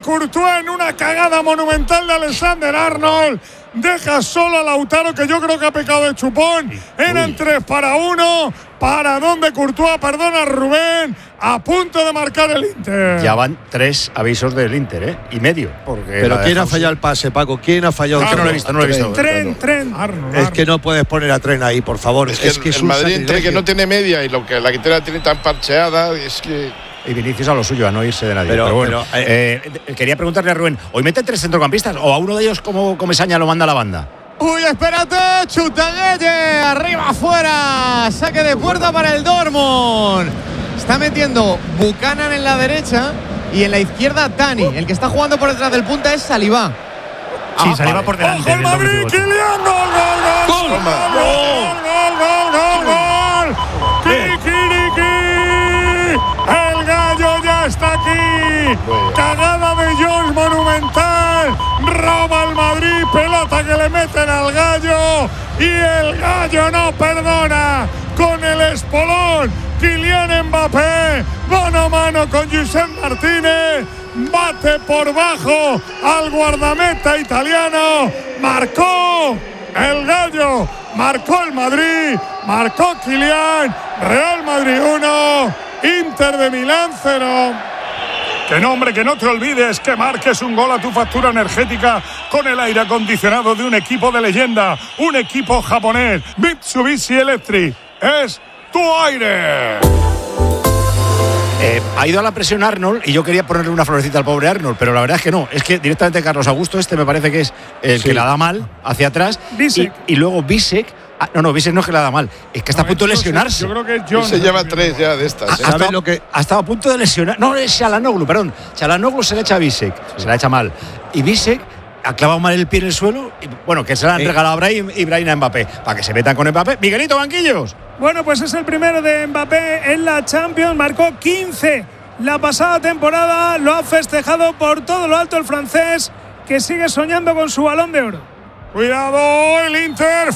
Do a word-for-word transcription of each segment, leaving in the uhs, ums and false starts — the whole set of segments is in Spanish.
Courtois en una cagada monumental de Alexander Arnold. Deja solo a Lautaro, que yo creo que ha pecado de chupón. Eran tres para uno. Para dónde Courtois, perdona Rubén, a punto de marcar el Inter. Ya van tres avisos del Inter, ¿eh? Y medio. Pero ¿quién ha fallado el pase, Paco? ¿Quién ha fallado el pase? No lo he visto, no lo he visto. Tren, tren. Arnold, es que no puedes poner a Tren ahí, por favor. Es que, es que es el Madrid, entre que no tiene media y lo que la quintera tiene tan parcheada, es que. Y Vinicius a lo suyo, a no irse de nadie. Pero, pero bueno, pero, eh, eh, quería preguntarle a Rubén, ¿hoy meten tres centrocampistas o a uno de ellos como Comesaña lo manda a la banda? Uy, espérate, Chutaguelle, arriba, afuera, saque de puerta para el Dortmund. Está metiendo Buchanan en la derecha y en la izquierda Tani. El que está jugando por detrás del punta es Saliba. Sí, ah, Saliba vale. por delante. ¡Ojo el Madrid, Kylian! ¡Gol, gol, gol! ¡Gol, gol, gol, gol, gol! ¡Kikiriki! ¡El gallo ya está aquí! ¡Cagada de Jones monumental! ¡Roba el Madrid! ¡Pelota que le meten al gallo! ¡Y el gallo no perdona! ¡Con el espolón! Kylian Mbappé, mano a mano con Josep Martínez, bate por bajo al guardameta italiano, marcó el gallo, marcó el Madrid, marcó Kylian, Real Madrid uno, Inter de Milán cero. Que no, hombre, que no te olvides que marques un gol a tu factura energética con el aire acondicionado de un equipo de leyenda, un equipo japonés, Mitsubishi Electric. Es tu aire. Eh, ha ido a la presión Arnold y yo quería ponerle una florecita al pobre Arnold, pero la verdad es que no. Es que directamente Carlos Augusto, este me parece que es el sí. que la da mal hacia atrás. Bisek. Y, y luego Bisek. Ah, no, no, Bisek no es que la da mal, es que está no, a punto de lesionarse. Yo creo que John se lleva tres ya de estas. Ha, ¿eh? ha, estado, lo que... ha estado a punto de lesionar. No, es Çalhanoğlu, perdón. Çalhanoğlu se le echa a Bisek, sí. se la echa mal. Y Bisek ha clavado mal el pie en el suelo. Y, bueno, que se la han eh. regalado a Brahim y Brahim a Mbappé. Para que se metan con Mbappé. Miguelito, banquillos. Bueno, pues es el primero de Mbappé en la Champions. Marcó quince la pasada temporada. Lo ha festejado por todo lo alto el francés, que sigue soñando con su Balón de Oro. Cuidado, el Inter,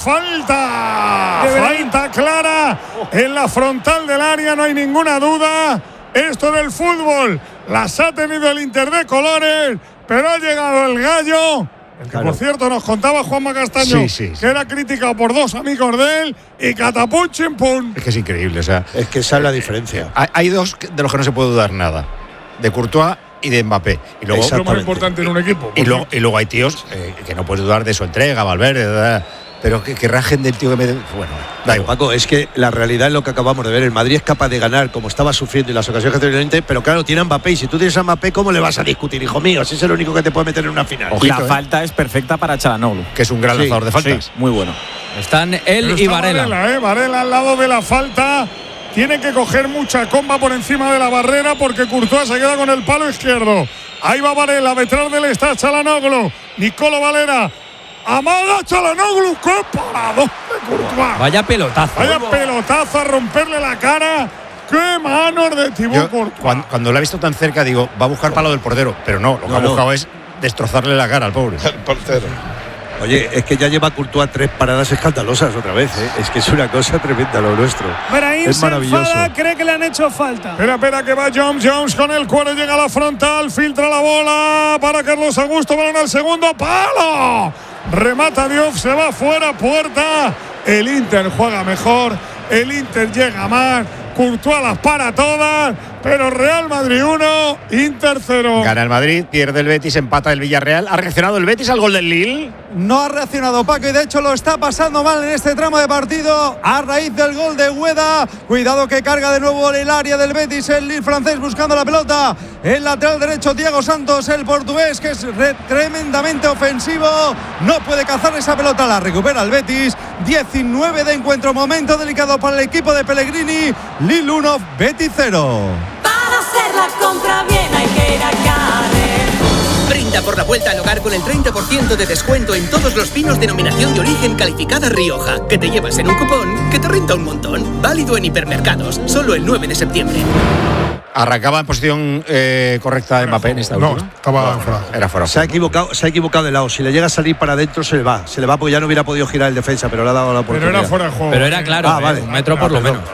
falta. Falta clara en la frontal del área, no hay ninguna duda. Esto en el fútbol las ha tenido el Inter de colores, pero ha llegado el gallo. El que, claro. por cierto, nos contaba Juanma Castaño, sí, sí, sí. que era criticado por dos amigos de él y catapum chimpum. Es que es increíble, o sea. Es que esa es la diferencia. Hay, hay dos de los que no se puede dudar nada: de Courtois y de Mbappé. Y luego, es lo más importante en un equipo. Y luego, y luego hay tíos eh, que no puedes dudar de su entrega, Valverde, ¿verdad? Pero que, que rajen del tío que me. Bueno, da igual. Paco, es que la realidad es lo que acabamos de ver. El Madrid es capaz de ganar como estaba sufriendo en las ocasiones que tenía el Inter, pero claro, tiene a Mbappé. Y si tú tienes a Mbappé, ¿cómo le vas a discutir, hijo mío? Si es el único que te puede meter en una final. Ojito, la eh. falta es perfecta para Çalhanoğlu, que es un gran sí, lanzador de faltas. Sí, muy bueno. Están él y Varela. Varela, eh, Varela al lado de la falta. Tiene que coger mucha comba por encima de la barrera porque Courtois se queda con el palo izquierdo. Ahí va Varela, detrás de él está Çalhanoğlu. Nicolo Valera. Amaga Çalhanoğlu, qué parado de Courtois. Vaya pelotazo. Vaya pelotazo a romperle la cara. Qué manos de Thibaut Courtois. Cuando, cuando lo ha visto tan cerca digo, va a buscar palo del portero, pero no, lo que no, ha buscado no. es destrozarle la cara al pobre. El portero. Oye, es que ya lleva Courtois tres paradas escandalosas otra vez, ¿eh? Es que es una cosa tremenda lo nuestro. Brahim es maravilloso. Se enfada, cree que le han hecho falta. Espera, espera, que va Jones, Jones con el cuero, llega a la frontal, filtra la bola para Carlos Augusto, balón al segundo, ¡palo! Remata Diouf, se va fuera, puerta. El Inter juega mejor, el Inter llega más, Courtois las para todas, pero Real Madrid uno, Inter cero. Gana el Madrid, pierde el Betis, empata el Villarreal. ¿Ha reaccionado el Betis al gol del Lille? No ha reaccionado Paco y de hecho lo está pasando mal en este tramo de partido a raíz del gol de Ueda. Cuidado que carga de nuevo en el área del Betis el Lille francés buscando la pelota. El lateral derecho Thiago Santos, el portugués, que es re- tremendamente ofensivo. No puede cazar esa pelota, la recupera el Betis. diecinueve de encuentro, momento delicado para el equipo de Pellegrini. Lille uno, Betis cero. Para hacer la compra bien hay que ir a Carrer. Brinda por la vuelta al hogar con el treinta por ciento de descuento en todos los vinos denominación de origen calificada Rioja, que te llevas en un cupón que te renta un montón. Válido en hipermercados, solo el nueve de septiembre. ¿Arrancaba en posición eh, correcta Mbappé en esta No, última? estaba no, fuera. Era fuera. Se ha equivocado, se ha equivocado de lado. Si le llega a salir para adentro se le va. Se le va porque ya no hubiera podido girar el defensa, pero le ha dado la oportunidad. Pero era fuera de juego. Pero era claro, ah, eh, vale. un metro ah, por lo perdón. menos.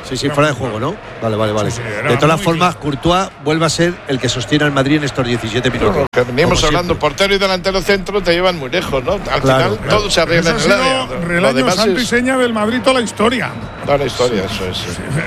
Sí, sí, fuera de juego, ¿no? Vale, vale, vale. Sí, sí, de todas las formas, claro. Courtois vuelve a ser el que sostiene al Madrid en estos diecisiete minutos. Que veníamos Como hablando, siempre. portero y delantero centro te llevan muy lejos, ¿no? Al Claro, final claro. todo se arregla en Eso el ha sido área. Lo relaño demás santo y es seña del Madrid toda la historia. toda la historia, eso es.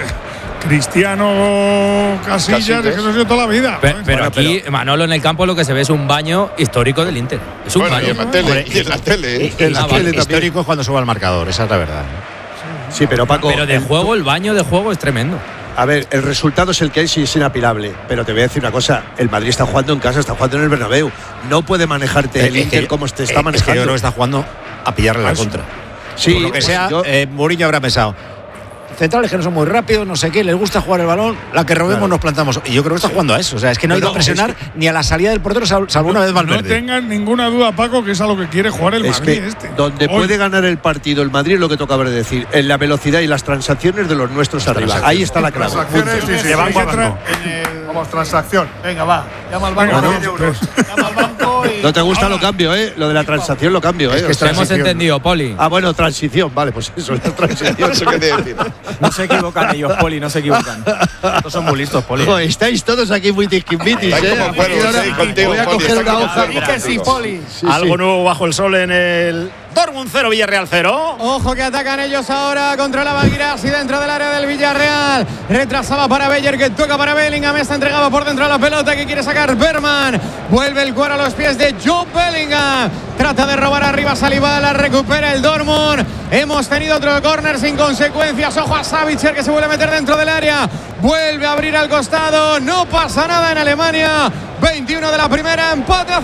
Cristiano, Casillas, Casillas. es que eso ha sido toda la vida. Pe- ¿no? pero aquí, Manolo, en el campo lo que se ve es un baño histórico del Inter. Es un Bueno, baño. y en la tele, Hombre, y en la tele. ¿eh? Y- y- Ah, vale. histórico es cuando suba al marcador, esa es la verdad. Sí, pero Paco. Pero de el- juego, el baño de juego es tremendo. A ver, el resultado es el que es y es inapelable. Pero te voy a decir una cosa: el Madrid está jugando en casa, está jugando en el Bernabéu. No puede manejarte el Es que Inter yo- como te eh, está es que manejando. yo creo que está jugando a pillarle la Ah, sí. contra. Sí, Por lo que pues sea, yo- eh, Mourinho habrá pensado. Centrales que no son muy rápidos, no sé qué, les gusta jugar el balón, la que robemos Claro. nos plantamos. Y yo creo que está jugando a eso. O sea, es que no ha ido a No, presionar es ni a la salida del portero, sal- salvo una vez No Valverde. tengan ninguna duda, Paco, que es a lo que quiere jugar el Es Madrid que este. donde Hoy. puede ganar el partido el Madrid es lo que toca ver decir, en la velocidad y las transacciones de los nuestros arriba. Ahí está la clave. Transacciones, sí, sí, Llevan sí, cuatro. banco. Vamos, transacción. Venga, va. Llama al banco. Venga, cien no, euros. Llama al banco y. No te gusta lo cambio, ¿eh? Lo de la transacción lo cambio, ¿eh? Es que O sea, Hemos transición. entendido, Poli. Ah, bueno, transición, vale, pues eso, la transición. Eso que te decir. No se equivocan ellos, Poli, no se equivocan. Estos son muy listos, Poli. Jo, estáis todos aquí muy tiquismitis, Estáis ¿eh? como cuervos, Ahora sí, contigo, voy a Poli, coger está una como hoja. cuervos. Que sí, Poli. Sí, Algo sí. nuevo bajo el sol en el Dortmund cero, Villarreal cero. Ojo que atacan ellos ahora, controlaba Guirassi dentro del área del Villarreal, retrasaba para Beyer, que toca para Bellingham, está entregado por dentro de la pelota que quiere sacar Berman, vuelve el cuero a los pies de Joe Bellingham, trata de robar arriba Saliba, la recupera el Dortmund, hemos tenido otro córner sin consecuencias, ojo a Savitzer que se vuelve a meter dentro del área, vuelve a abrir al costado, no pasa nada en Alemania, veintiuno de la primera, empate a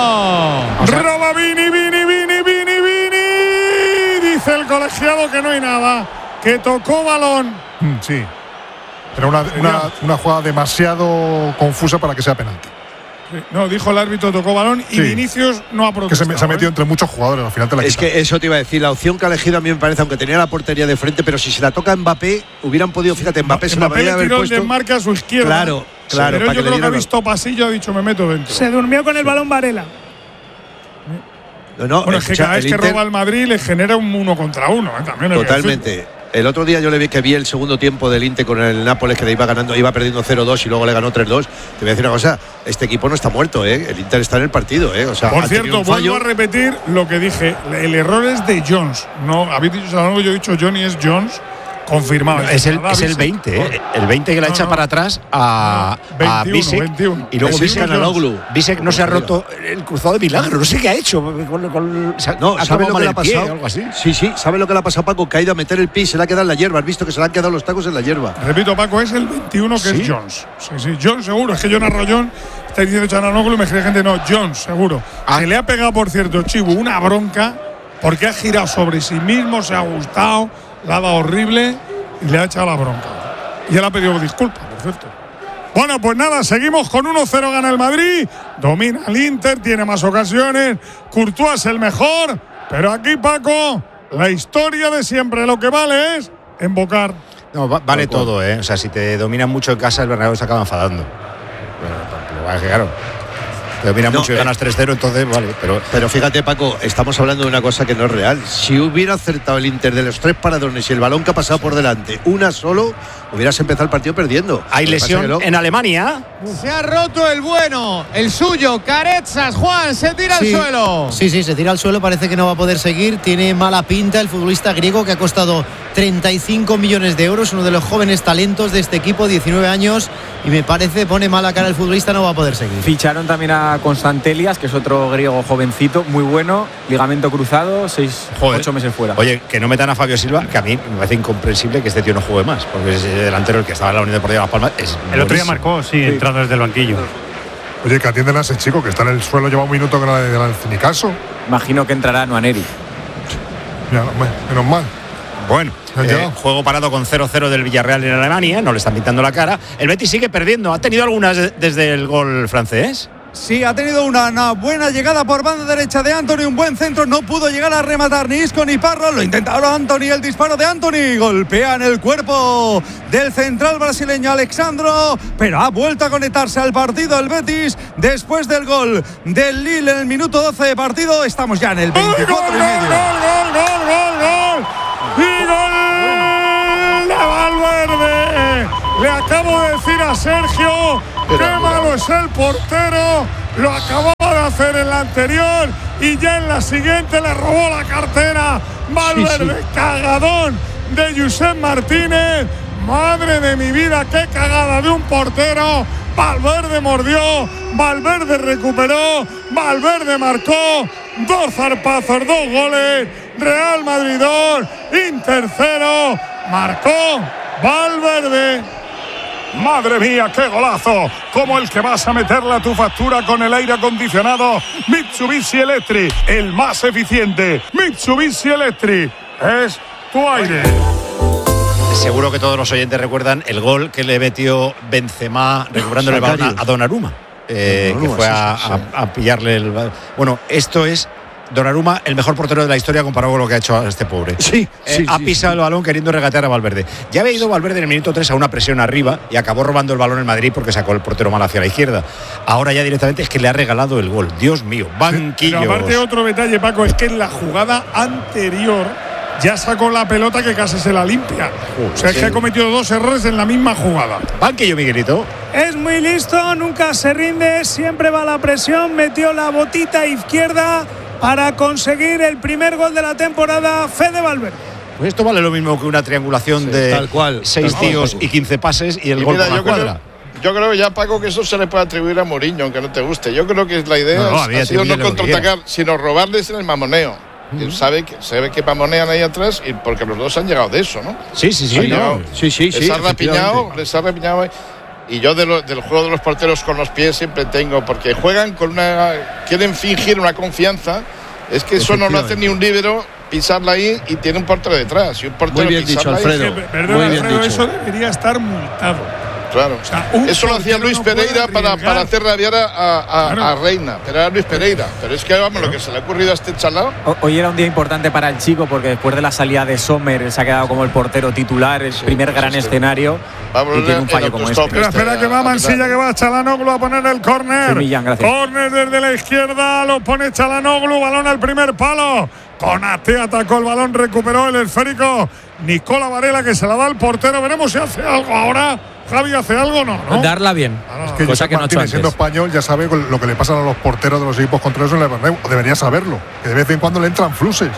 cero. Roba Vini, Vini, Vini, Vini, Vini. Dice el colegiado que no hay nada. Que tocó balón. Mm, Sí. Pero una, una, una jugada demasiado confusa para que sea penalti. No, dijo el árbitro tocó balón y Sí. Vinicius no ha Que se, protestado. me- se ha metido ¿eh? entre muchos jugadores. Al final te la Es quita. que eso te iba a decir, la opción que ha elegido a mí me parece, aunque tenía la portería de frente, pero si se la toca a Mbappé, hubieran podido, fíjate, Mbappé se la Mbappé podría le haber tiró el puesto. desmarque a su izquierda. Claro, claro, Pero para yo que le creo que ha dieran- visto pasillo, ha dicho me meto dentro. Se durmió con el balón Varela. No, no, Bueno, es que escucha, cada vez el que Inter- roba el Madrid le genera un uno contra uno. ¿eh? También hay que Totalmente. El otro día yo le vi que vi el segundo tiempo del Inter con el Nápoles, que le iba ganando, iba perdiendo cero dos y luego le ganó tres dos. Te voy a decir una cosa, este equipo no está muerto, ¿eh? El Inter está en el partido, ¿eh? O sea, Por ha tenido cierto, un fallo. vuelvo a repetir lo que dije. El error es de Jones. No, habéis dicho Salongo, yo he dicho Johnny es Jones. Confirmado. Es el, Nada, es el Bissek. veinte, ¿eh? El veinte que la No, echa no. para atrás a, a veintiuno, Bissek. veintiuno. Y luego Es Bissek, Canaloglu. Bissek no se ha roto el cruzado de milagro. No sé qué ha hecho. Con, con- se ha- No, ha ¿sabes clavado lo que mal le ha el pie pasado? o algo así. Sí, sí, ¿sabes lo que le ha pasado, Paco? Que ha ido a meter el pie y se le ha quedado en la hierba. Has visto que se le han quedado los tacos en la hierba. Repito, Paco, es el veintiuno que ¿Sí? es Jones. Sí, sí, Jones seguro. Es que yo narro Jones. Está diciendo Chananoglu y me cree gente, no, Jones, seguro. Ah. Se le ha pegado, por cierto, Chibu, una bronca porque ha girado sobre sí mismo, se ha gustado, la ha dado horrible y le ha echado la bronca. Y él ha pedido disculpas, por cierto. Bueno, pues nada, seguimos con uno cero, gana el Madrid, domina el Inter, tiene más ocasiones, Courtois es el mejor, pero aquí, Paco, la historia de siempre, lo que vale es embocar. No, va- vale todo, ¿eh? O sea, si te dominan mucho en casa, el Bernabéu se acaba enfadando. Bueno, pero vale, que claro. Te dominan No, mucho y eh, ganas tres cero, entonces vale. Pero Pero fíjate, Paco, estamos hablando de una cosa que no es real. Si hubiera acertado el Inter de los tres paradones y el balón que ha pasado por delante, una solo, hubieras empezado el partido perdiendo. hay Lo que pasa lesión que no. en Alemania. Se ha roto el bueno, el suyo, Carezas, Juan, se tira Sí, al suelo. Sí, sí, se tira al suelo, parece que no va a poder seguir. Tiene mala pinta el futbolista griego que ha costado treinta y cinco millones de euros, uno de los jóvenes talentos de este equipo, diecinueve años, y me parece, pone mala cara el futbolista, no va a poder seguir. Ficharon también a Constantelias, que es otro griego jovencito, muy bueno, ligamento cruzado, seis, Joder. ocho meses fuera. Oye, que no metan a Fabio Silva, que a mí me parece incomprensible que este tío no juegue más, porque ese delantero el que estaba en la Unión Deportiva Las Palmas es El otro día buenísimo. marcó, sí, entrando desde el banquillo. Oye, que atienden a ese chico que está en el suelo, lleva un minuto que no le dan ni caso. Imagino que entrará Nuaneri. Ya, hombre, menos mal. Bueno, Ya ha eh, llegado. juego parado con cero cero del Villarreal en Alemania, no le están pintando la cara. El Betis sigue perdiendo, ha tenido algunas de- desde el gol francés. Sí, ha tenido una, una buena llegada por banda derecha de Anthony, un buen centro, no pudo llegar a rematar ni Isco ni Parro, lo intentaron Anthony, el disparo de Anthony, golpea en el cuerpo del central brasileño Alexandro, pero ha vuelto a conectarse al partido el Betis después del gol del Lille en el minuto doce de partido, estamos ya en el veinticuatro y medio. ¡Gol, gol, gol, gol, gol! ¡Y gol de Valverde! Le acabo de decir a Sergio qué malo es el portero. Lo acababa de hacer en la anterior y ya en la siguiente le robó la cartera. Valverde, sí, sí. Cagadón de Josep Martínez. Madre de mi vida, qué cagada de un portero. Valverde mordió, Valverde recuperó, Valverde marcó. Dos zarpazos, dos goles. Real Madrid dos, Inter cero. Marcó Valverde. Madre mía, qué golazo, como el que vas a meterle a tu factura con el aire acondicionado Mitsubishi Electric, el más eficiente. Mitsubishi Electric es tu aire. Seguro que todos los oyentes recuerdan el gol que le metió Benzema recuperando el balón a Donnarumma, eh, Donnarumma, que fue a, sí, sí, sí. A, a pillarle el balón. Bueno, esto es Donnarumma, el mejor portero de la historia comparado con lo que ha hecho este pobre. Sí, eh, sí ha sí, pisado sí. el balón queriendo regatear a Valverde. Ya había ido Valverde en el minuto tres a una presión arriba y acabó robando el balón en Madrid porque sacó el portero mal hacia la izquierda. Ahora ya directamente es que le ha regalado el gol. Dios mío, banquillos. Pero aparte otro detalle, Paco, es que en la jugada anterior ya sacó la pelota que casi se la limpia. Uh, o sea, sí. Es que ha cometido dos errores en la misma jugada. Banquillo, Miguelito. Es muy listo, nunca se rinde, siempre va a la presión, metió la botita izquierda para conseguir el primer gol de la temporada. Fede Valverde. Pues esto vale lo mismo que una triangulación sí, de tal cual, seis tal tíos cual. y quince pases y el y gol mira, por la yo cuadra. Creo, yo creo ya, Paco, que eso se le puede atribuir a Mourinho, aunque no te guste. Yo creo que la idea no, no, ha sido no contraatacar, sino robarles en el mamoneo. Uh-huh. Sabe que, sabe que mamonean ahí atrás y porque los dos han llegado de eso, ¿no? Sí, sí, sí. No. sí, sí, les sí. Ha rapiñado, les ha rapiñado. Y yo de lo, del juego de los porteros con los pies siempre tengo, porque juegan con una. Quieren fingir una confianza. Es que eso no lo hace ni un líbero, pisarla ahí y tiene un portero detrás. Y un portero Muy bien dicho, Alfredo. Es que, perdón, Muy bien Alfredo, dicho. eso debería estar multado. Claro. O sea, eso lo hacía Luis no Pereira para, para hacer rabiar a, a, claro. a Reina. Pero era Luis Pereira. Pero es que vamos, claro. Lo que se le ha ocurrido a este chalao. Hoy era un día importante para el chico porque después de la salida de Sommer se ha quedado como el portero titular, el sí, primer gran sí, escenario. Vamos, y tiene un fallo como este. Espera, espera, que va Mansilla, que va Chalanoglu a poner el córner. Córner desde la izquierda, lo pone Chalanoglu, balón al primer palo. Konate atacó el balón, recuperó el esférico. Nicola Varela, que se la da al portero. Veremos si hace algo ahora. Javi, ¿hace algo o no, no? Darla bien. Ah, no, es que cosa que no ha hecho antes. Siendo español ya sabe lo que le pasa a los porteros de los equipos contrarios en el Bernabéu. Debería saberlo, que de vez en cuando le entran fluses.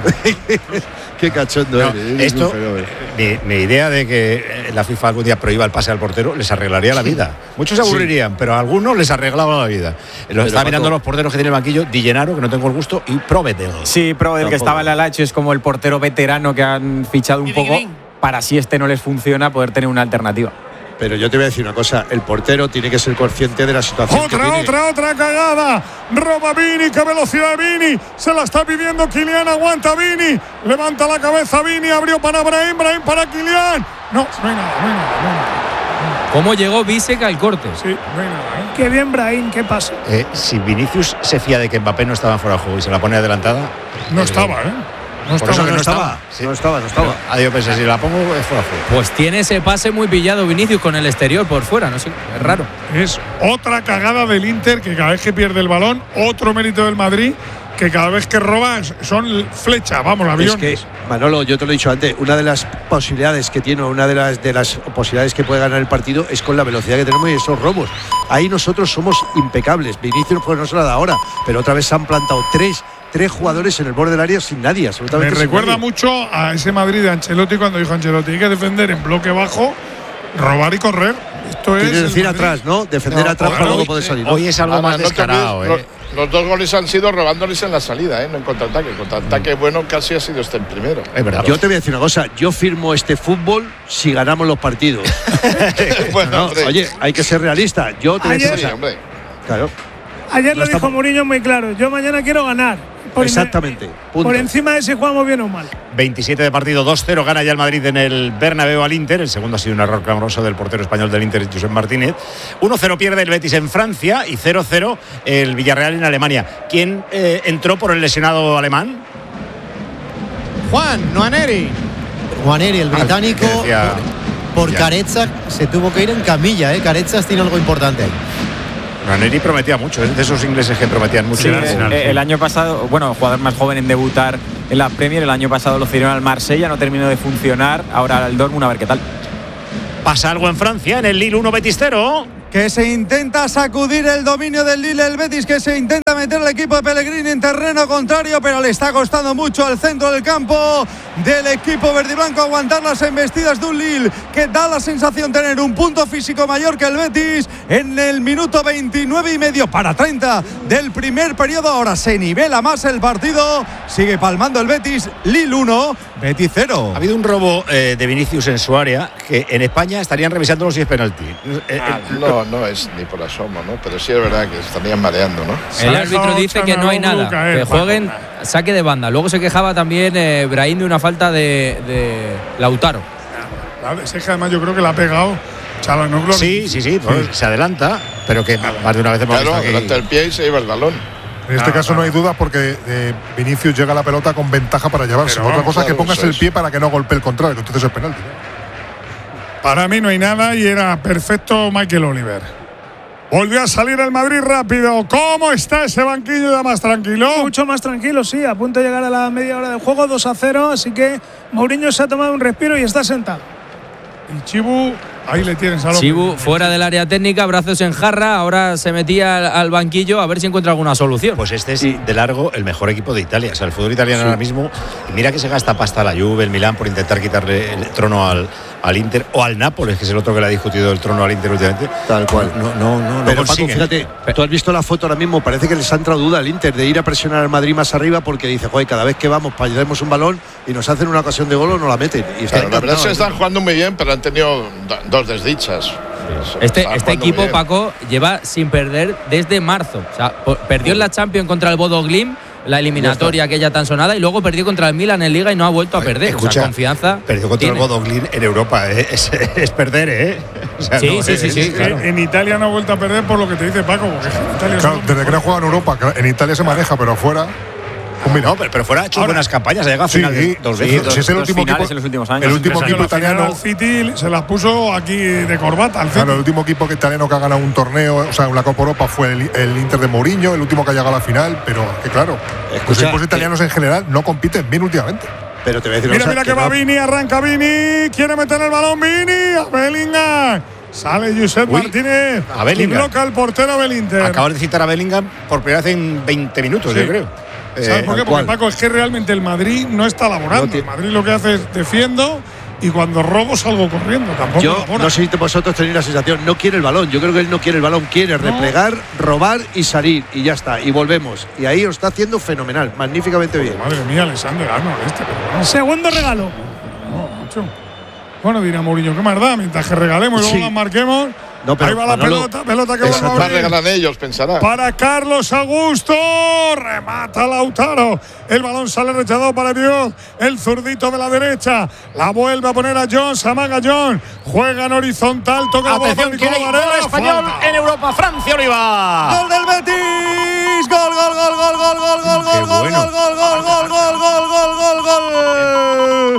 Qué cachondo no, eres. Esto, mi, mi idea de que la FIFA algún día prohíba el pase al portero les arreglaría la vida. Muchos se aburrirían, sí. Pero a algunos les arreglaba la vida. Lo está mirando los porteros que tiene el banquillo, Di Gennaro, que no tengo el gusto, y Provedel. Sí, Provedel, que estaba en la Lazio, es como el portero veterano que han fichado un poco para si este no les funciona poder tener una alternativa. Pero yo te voy a decir una cosa, el portero tiene que ser consciente de la situación otra, que tiene. Otra, otra cagada, roba Vini, qué velocidad de Vini, se la está pidiendo Kylian, aguanta Vini, levanta la cabeza Vini, abrió para Brahim, Brahim para Kylian, no, no hay nada, no hay nada, no hay nada. ¿Cómo llegó Bisek al corte? Sí, no hay nada, ¿eh? Qué bien Brahim, ¿qué pasa? Eh, si Vinicius se fía de que Mbappé no estaba fuera de juego y se la pone adelantada… No eh, estaba, ¿eh? No Por estaba, eso que no, no estaba. estaba. Sí. No estaba, no estaba. Adiós, pensé, si la pongo es fuera de juego. Pues tiene ese pase muy pillado Vinicius con el exterior por fuera, no sé, es raro. Es otra cagada del Inter que cada vez que pierde el balón, otro mérito del Madrid que cada vez que roba son flechas, vamos, aviones. Es que, Manolo, yo te lo he dicho antes, una de las posibilidades que tiene, una de las, de las posibilidades que puede ganar el partido es con la velocidad que tenemos y esos robos. Ahí nosotros somos impecables. Vinicius pues no se la da ahora, pero otra vez se han plantado tres Tres jugadores en el borde del área sin nadie, absolutamente. Me sin recuerda nadie. mucho a ese Madrid de Ancelotti cuando dijo Ancelotti hay que defender en bloque bajo, robar y correr. Esto es. Quiere decir atrás, ¿no? Defender no, atrás para luego hoy, poder salir. Hoy es algo Ahora, más no descarado, olvides, ¿eh? Los, los dos goles han sido robándoles en la salida, ¿eh? No en contraataque. El contraataque bueno casi ha sido este el primero. Es verdad. Yo te voy a decir una cosa, yo firmo este fútbol si ganamos los partidos. Bueno, no, oye, hay que ser realista. Yo te voy a decir Ayer, una cosa. Claro. Ayer no lo dijo estamos... Mourinho muy claro. Yo mañana quiero ganar. Por Exactamente. Por punto. Encima de si jugamos bien o mal. veintisiete de partido, dos cero gana ya el Madrid en el Bernabéu al Inter. El segundo ha sido un error clamoroso del portero español del Inter, Josep Martínez. uno cero pierde el Betis en Francia y cero cero el Villarreal en Alemania. ¿Quién eh, entró por el lesionado alemán? Juan Nwaneri. Nwaneri, el británico, ah, decía, por, por Carezza se tuvo que ir en camilla. ¿eh? Carezza tiene algo importante ahí. Nwaneri prometía mucho, es de esos ingleses que prometían mucho. Sí, el, el, el año pasado, bueno, el jugador más joven en debutar en la Premier, el año pasado lo cedieron al Marsella, no terminó de funcionar, ahora al Dortmund, a ver qué tal. ¿Pasa algo en Francia, en el Lille uno Betis cero? Que se intenta sacudir el dominio del Lille, el Betis, que se intenta meter al equipo de Pellegrini en terreno contrario, pero le está costando mucho al centro del campo del equipo verdiblanco aguantar las embestidas de un Lille que da la sensación de tener un punto físico mayor que el Betis en el minuto veintinueve y medio para treinta del primer periodo. Ahora se nivela más el partido, sigue palmando el Betis, Lille uno, Betis cero. Ha habido un robo eh, de Vinicius en su área que en España estarían revisándolo si es penalti. Eh, ah, eh, no, no es ni por asomo, ¿no? Pero sí es verdad que estarían mareando, ¿no? El árbitro dice que no hay nada, que jueguen saque de banda. Luego se quejaba también eh, Brahim de una falta de, de Lautaro. Claro, es que además yo creo que la ha pegado Çalhanoğlu. Sí, sí, sí, pues se adelanta, pero que más de una vez hemos claro, visto aquí. adelanta el pie y se lleva el balón. En este Ah, caso no vale. hay duda porque eh, Vinicius llega a la pelota con ventaja para llevarse. Pero Otra vamos, cosa es que claro, pongas eso el es. pie para que no golpee el contrario, que entonces es penalti. Para mí no hay nada y era perfecto Michael Oliver. Volvió a salir el Madrid rápido. ¿Cómo está ese banquillo ya más tranquilo? Mucho más tranquilo, sí. A punto de llegar a la media hora del juego, dos a cero. Así que Mourinho se ha tomado un respiro y está sentado. Y Chibu, ahí le tienes a López. Chibu fuera del área técnica, brazos en jarra, ahora se metía al, al banquillo a ver si encuentra alguna solución. Pues este es de largo el mejor equipo de Italia. O sea, el fútbol italiano sí. ahora mismo. Y mira que se gasta pasta la Juve, el Milán por intentar quitarle el trono al, al Inter o al Nápoles, que es el otro que le ha discutido el trono al Inter últimamente. Tal cual. No, no, no, no Pero consiguen. Paco, fíjate, tú has visto la foto ahora mismo, parece que les ha entrado duda al Inter de ir a presionar al Madrid más arriba porque dice, joder, cada vez que vamos para llevarnos un balón y nos hacen una ocasión de gol o no la meten. Y claro, la verdad es que están jugando muy bien, pero han tenido dos desdichas. Este, este equipo, Paco, lleva sin perder desde marzo. O sea, perdió en la Champions contra el Bodo Glimt, la eliminatoria aquella tan sonada, y luego perdió contra el Milan en Liga y no ha vuelto a perder. Escucha, o sea, confianza. Perdió contra tiene. el Bodo Glimt en Europa, ¿eh? es, es perder, ¿eh? O sea, sí, no, sí, es, sí, sí, Es que claro. en Italia no ha vuelto a perder por lo que te dice Paco. Porque en Italia Claro, son- desde que no juega en Europa, en Italia se maneja, pero afuera. Pues mira, No, pero, pero fuera ha hecho Ahora- buenas campañas, ha llegado a sí, final de- dos sí, veces. sí, dos- es el dos último finales equipo, en los últimos años. el último Pero equipo la final italiano. al City se las puso aquí de corbata al City. Claro, el último equipo que italiano que ha ganado un torneo, o sea, una Copa Europa fue el, el Inter de Mourinho, el último que ha llegado a la final, pero que claro, Escucha, los equipos que- italianos en general no compiten bien últimamente. Pero te voy a decir Mira, una cosa, mira que va no- Vini, arranca Vini, quiere meter el balón Vini, a Bellingham. Sale Josep Uy, Martínez a Bellingham. y bloca el portero del Inter. Acabas de citar a Bellingham por primera vez en veinte minutos, Sí. yo creo. ¿Sabes Eh, por qué? tal Porque cual. Paco, es que realmente el Madrid no está laborando. No tiene- El Madrid lo que hace es defiendo y cuando robo salgo corriendo. Tampoco Yo labora. no sé si vosotros tenéis la sensación, no quiere el balón. Yo creo que él no quiere el balón, quiere replegar, robar y salir. Y ya está, y volvemos. Y ahí lo está haciendo fenomenal, magníficamente bien. Madre mía, Alexander Arnold este, pero bueno. Segundo regalo. No, mucho. Bueno, dirá Mourinho, ¿qué más da? Mientras que regalemos y luego Sí. las marquemos. No, pero ahí va la Manolo, pelota, pelota que esa- va a Va a abrir. regalar ellos, pensará. Para Carlos Augusto, remata Lautaro. El balón sale rechazado para Dios. El zurdito de la derecha. La vuelve a poner a John. Se amaga John. Juega en horizontal. Toca la bola Atención, para que hay Nicolás gol Varela. español Falta. en Europa. Francia, Oliva. Gol del Betis. Gol, gol, gol, gol, gol, gol, gol, Qué gol, gol, bueno. gol, gol, gol, gol, gol, gol, gol, gol,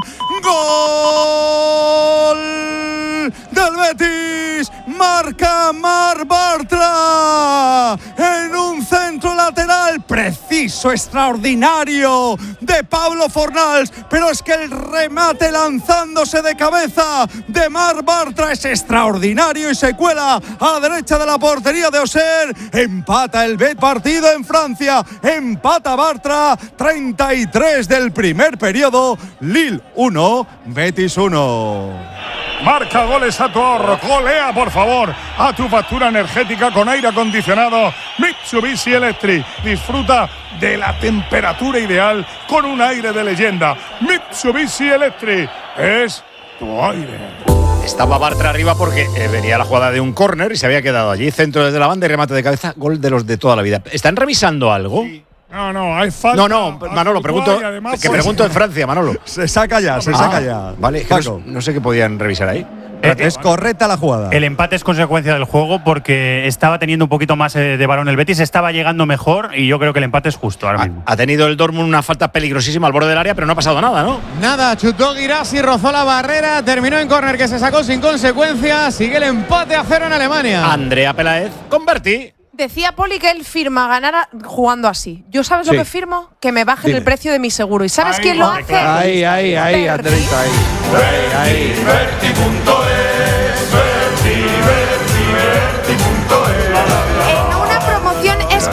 gol. Gol del Betis. Marca Mar Bartra en un centro lateral preciso, extraordinario de Pablo Fornals, pero es que el remate lanzándose de cabeza de Mar Bartra es extraordinario y se cuela a la derecha de la portería de Auxerre. Empata el Bet partido en Francia, empata Bartra, treinta y tres del primer periodo. Lille uno, Betis uno. Marca goles a tu ahorro. Golea, por favor, a tu factura energética con aire acondicionado Mitsubishi Electric. Disfruta de la temperatura ideal con un aire de leyenda. Mitsubishi Electric es tu aire. Estaba Bartra arriba porque eh, venía la jugada de un córner y se había quedado allí. Centro desde la banda y remate de cabeza. Gol de los de toda la vida. ¿Están revisando algo? No, no, hay falta. No, no, Manolo, pregunto. Y además, Que pues, pregunto en Francia, Manolo. Se saca ya, se Ah, saca ya. Vale, es que no, Paco. no sé qué podían revisar ahí. Es correcta la jugada. El empate es consecuencia del juego porque estaba teniendo un poquito más eh, de balón el Betis, estaba llegando mejor y yo creo que el empate es justo ahora mismo. Ha, ha tenido el Dortmund una falta peligrosísima al borde del área, pero no ha pasado nada, ¿no? Nada, chutó Guirassi, rozó la barrera, terminó en córner que se sacó sin consecuencias. Sigue el empate a cero en Alemania. Andrea Peláez, convertí. Decía Poli que él firma ganar a- jugando así. ¿Yo sabes Sí. lo que firmo? Que me bajen Dime. el precio de mi seguro. ¿Y sabes Ahí quién lo va, hace? claro. Ahí, ahí, ahí, Berti. Andreita, ahí. Ahí, ahí.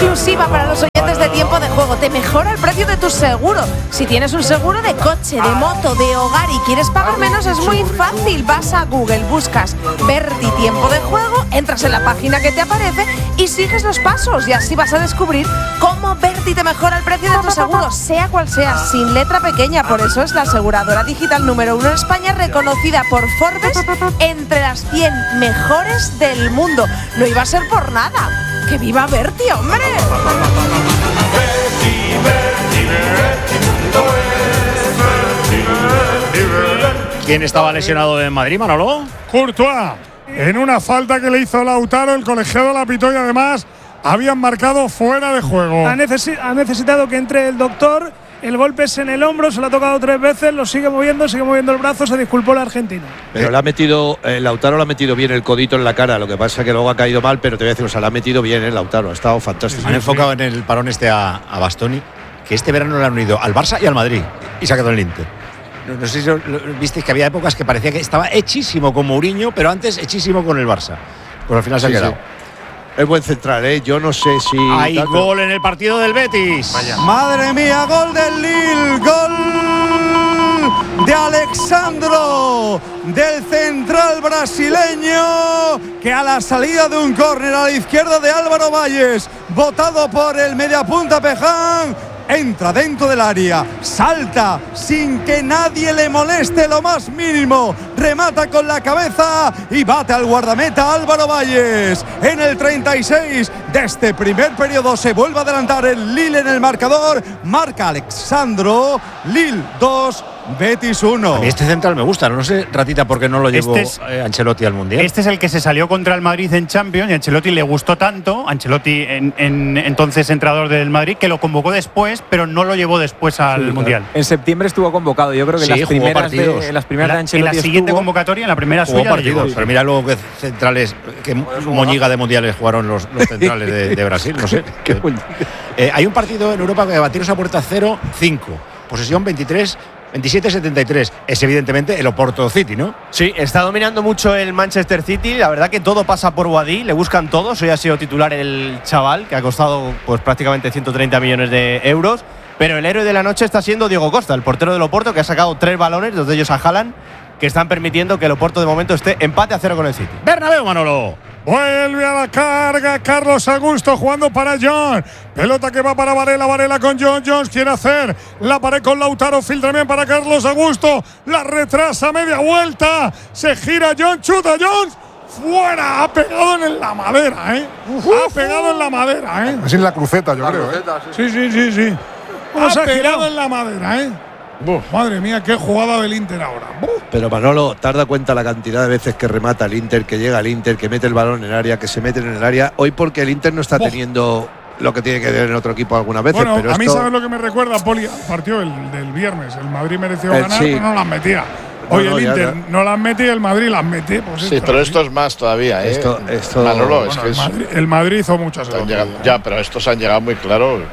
exclusiva para los oyentes de Tiempo de Juego. Te mejora el precio de tu seguro. Si tienes un seguro de coche, de moto, de hogar y quieres pagar menos, es muy fácil. Vas a Google, buscas Berti Tiempo de Juego, entras en la página que te aparece y sigues los pasos. Y así vas a descubrir cómo Berti te mejora el precio de tu seguro, sea cual sea, sin letra pequeña. Por eso es la aseguradora digital número uno en España, reconocida por Forbes entre las cien mejores del mundo. No iba a ser por nada. ¡Que viva Berti, hombre! ¿Quién estaba lesionado en Madrid, Manolo? Courtois, en una falta que le hizo Lautaro, el colegiado la pitó y además habían marcado fuera de juego. Ha, necesi- ha necesitado que entre el doctor. El golpe es en el hombro, se lo ha tocado tres veces, lo sigue moviendo, sigue moviendo el brazo, se disculpó el argentino. Pero le ha metido, eh, Lautaro le ha metido bien el codito en la cara, lo que pasa es que luego ha caído mal, pero te voy a decir, o sea, le ha metido bien el Lautaro, ha estado fantástico. Han enfocado en el parón este a, a Bastoni, que este verano le han unido al Barça y al Madrid, y se ha quedado en el Inter. No, no sé si lo, lo, visteis que había épocas que parecía que estaba hechísimo con Mourinho, pero antes hechísimo con el Barça. Pues al final se sí, ha quedado. Sí. Es buen central, ¿eh? Yo no sé si… Hay tanto. Gol en el partido del Betis. Vaya. Madre mía, gol del Lille, gol de Alexandro, del central brasileño, que a la salida de un córner a la izquierda de Álvaro Valles, botado por el mediapunta Peján, entra dentro del área, salta sin que nadie le moleste lo más mínimo, remata con la cabeza y bate al guardameta Álvaro Valles. En el treinta y seis de este primer periodo se vuelve a adelantar el Lille en el marcador, marca Alexandro, Lille dos, Betis uno. A mí este central me gusta, no sé, Ratita, por qué no lo llevó este es, eh, Ancelotti al Mundial. Este es el que se salió contra el Madrid en Champions y a Ancelotti le gustó tanto, Ancelotti en, en, entonces entrenador del Madrid, que lo convocó después, pero no lo llevó después al sí, Mundial. En septiembre estuvo convocado, yo creo que sí, las, primeras de, en las primeras en la, de Ancelotti en la siguiente estuvo, convocatoria, en la primera jugó suya partidos, llegó, pero mira luego que centrales, que moñiga de mundiales jugaron los, los centrales de, de Brasil, no sé. Qué eh, hay un partido en Europa que batiros a puerta cero cinco, posesión veintitrés veintisiete setenta y tres, es evidentemente el Oporto City, ¿no? Sí, está dominando mucho el Manchester City, la verdad que todo pasa por Boadí, le buscan todos, hoy ha sido titular el chaval, que ha costado pues prácticamente ciento treinta millones de euros, pero el héroe de la noche está siendo Diego Costa, el portero del Oporto, que ha sacado tres balones, dos de ellos a Haaland, que están permitiendo que el Oporto de momento esté empate a cero con el City. Bernabéu, Manolo. Vuelve a la carga Carlos Augusto jugando para John. Pelota que va para Varela. Varela con John. Jones quiere hacer la pared con Lautaro. Filtra bien para Carlos Augusto. La retrasa media vuelta. Se gira John. Chuta Jones. Fuera. Ha pegado en la madera, ¿eh? Uf, ha pegado en la madera, ¿eh? Así en la cruceta, yo la creo. Cruceta, ¿eh? Sí, sí, sí, sí. Ha, ha pegado en la madera, ¿eh? Uf, madre mía, qué jugada del Inter ahora. Uf. Pero Manolo, ¿te has dado cuenta la cantidad de veces que remata el Inter, que llega el Inter, que mete el balón en el área, que se mete en el área? Hoy porque el Inter no está Uf. teniendo lo que tiene que tener en otro equipo algunas veces. Bueno, pero a mí esto… sabes lo que me recuerda, Poli, al partido del, del viernes. El Madrid mereció el, ganar, sí. pero no las metía. Hoy no, no, el Inter ya, no las mete y el Madrid las mete. Pues sí, pero esto es más todavía, ¿eh? Esto, esto… Manolo, bueno, es que el, es… Madrid, el Madrid hizo muchas cosas. Ya, pero estos han llegado muy claro.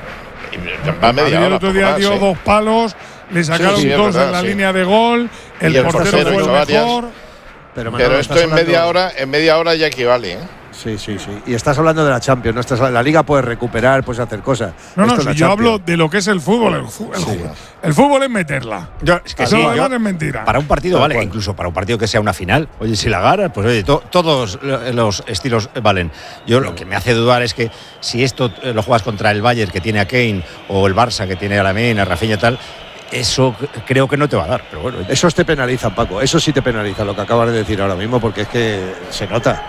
Va media hora. El otro día dio más, dos palos. Le sacaron sí, sí, dos verdad, en la sí. línea de gol. El, el portero fue el mejor. Varias, pero, Manolo, pero esto en hablando… media hora, en media hora ya equivale, ¿eh? Sí, sí, sí. Y estás hablando de la Champions, no estás la Liga puedes recuperar, puedes hacer cosas. No, no, si yo Champions. hablo de lo que es el fútbol. El, fútbol, el, sí. el fútbol es meterla. Yo, es que Eso sí, no yo, es mentira. Para un partido vale, incluso para un partido que sea una final. Oye, si la ganas, pues oye, to, todos los estilos valen. Yo lo que me hace dudar es que si esto lo juegas contra el Bayern, que tiene a Kane, o el Barça, que tiene a Lamine, a Rafinha y tal, eso creo que no te va a dar, pero bueno. Esos te penalizan, Paco, eso sí te penaliza, lo que acabas de decir ahora mismo, porque es que se nota.